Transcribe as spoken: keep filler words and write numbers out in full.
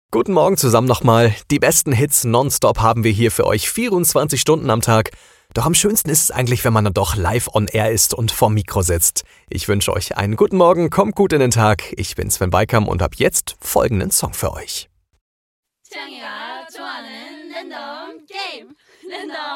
Guten Morgen zusammen nochmal. Die besten Hits nonstop haben wir hier für euch vierundzwanzig Stunden am Tag. Doch am schönsten ist es eigentlich, wenn man dann doch live on air ist und vorm Mikro sitzt. Ich wünsche euch einen guten Morgen, kommt gut in den Tag. Ich bin Sven Beikam und habe jetzt folgenden Song für euch. 태양이가 좋아하는 랜덤 게임 랜덤